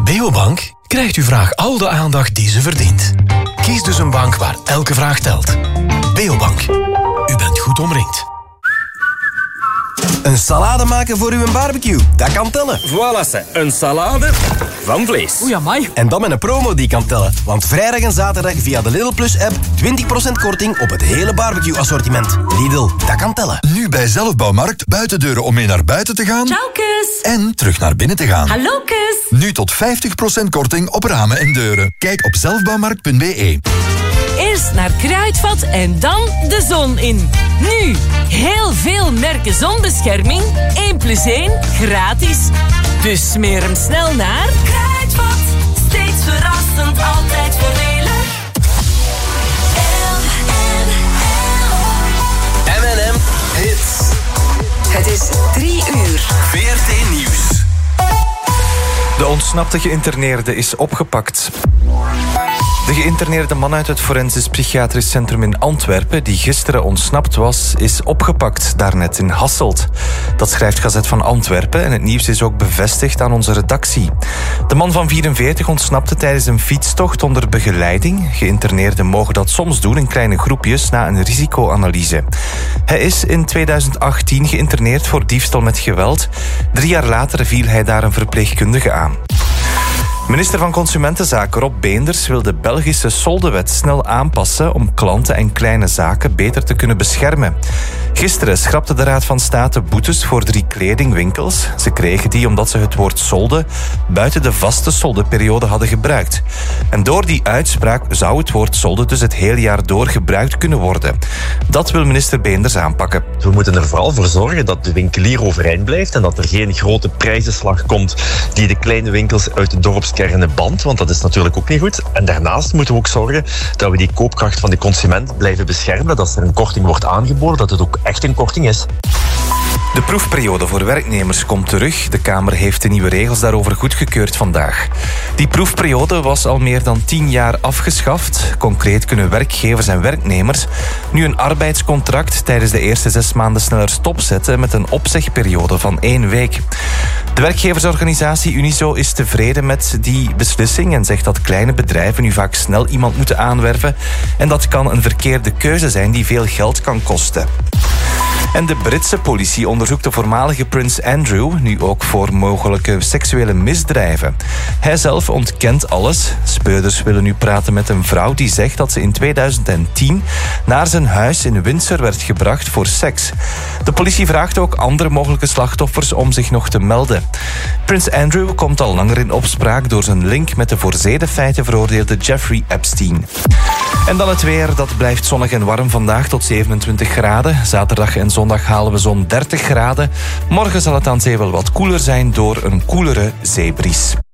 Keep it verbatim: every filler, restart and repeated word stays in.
Beobank krijgt uw vraag al de aandacht die ze verdient. Kies dus een bank waar elke vraag telt. Beobank. U bent goed omringd. Een salade maken voor uw barbecue, dat kan tellen. Voilà, ze. Een salade van vlees. Oei, amai. En dan met een promo die kan tellen. Want vrijdag en zaterdag via de Lidl Plus app twintig procent korting op het hele barbecue assortiment. Lidl, dat kan tellen. Nu bij Zelfbouwmarkt buitendeuren om mee naar buiten te gaan. Ciao, kus. En terug naar binnen te gaan. Hallo, kus. Nu tot vijftig procent korting op ramen en deuren. Kijk op zelfbouwmarkt punt b e. Eerst naar Kruidvat en dan de zon in. Nu, heel veel merken zonbescherming. één plus één gratis. Dus smeer hem snel naar Kruidvat. Steeds verrassend, altijd voordelig. M en M Hits. Het is drie uur. V R T Nieuws. De ontsnapte geïnterneerde is opgepakt. De geïnterneerde man uit het Forensisch Psychiatrisch Centrum in Antwerpen, die gisteren ontsnapt was, is opgepakt, daarnet in Hasselt. Dat schrijft Gazet van Antwerpen en het nieuws is ook bevestigd aan onze redactie. De man van vierenveertig ontsnapte tijdens een fietstocht onder begeleiding. Geïnterneerden mogen dat soms doen in kleine groepjes na een risicoanalyse. Hij is in tweeduizend achttien geïnterneerd voor diefstal met geweld. Drie jaar later viel hij daar een verpleegkundige aan. Minister van Consumentenzaken Rob Beenders wil de Belgische soldewet snel aanpassen om klanten en kleine zaken beter te kunnen beschermen. Gisteren schrapte de Raad van State boetes voor drie kledingwinkels. Ze kregen die omdat ze het woord solde buiten de vaste soldeperiode hadden gebruikt. En door die uitspraak zou het woord solde dus het hele jaar door gebruikt kunnen worden. Dat wil minister Beenders aanpakken. We moeten er vooral voor zorgen dat de winkelier overeind blijft en dat er geen grote prijzenslag komt die de kleine winkels uit de dorpskernen bandt, want dat is natuurlijk ook niet goed. En daarnaast moeten we ook zorgen dat we die koopkracht van de consument blijven beschermen, dat als er een korting wordt aangeboden, dat het ook echt een korting is. De proefperiode voor werknemers komt terug. De Kamer heeft de nieuwe regels daarover goedgekeurd vandaag. Die proefperiode was al meer dan tien jaar afgeschaft. Concreet kunnen werkgevers en werknemers nu een arbeidscontract tijdens de eerste zes maanden sneller stopzetten met een opzegperiode van één week. De werkgeversorganisatie Unizo is tevreden met die beslissing en zegt dat kleine bedrijven nu vaak snel iemand moeten aanwerven en dat kan een verkeerde keuze zijn die veel geld kan kosten. En de Britse politie onderzoekt de voormalige prins Andrew nu ook voor mogelijke seksuele misdrijven. Hij zelf ontkent alles. Speurders willen nu praten met een vrouw die zegt dat ze in tweeduizend tien naar zijn huis in Windsor werd gebracht voor seks. De politie vraagt ook andere mogelijke slachtoffers om zich nog te melden. Prins Andrew komt al langer in opspraak door zijn link met de voor zedenfeiten veroordeelde Jeffrey Epstein. En dan het weer, dat blijft zonnig en warm vandaag tot zevenentwintig graden. Zaterdag en zondag halen we zo'n dertig graden. Morgen zal het aan zee wel wat koeler zijn door een koelere zeebries.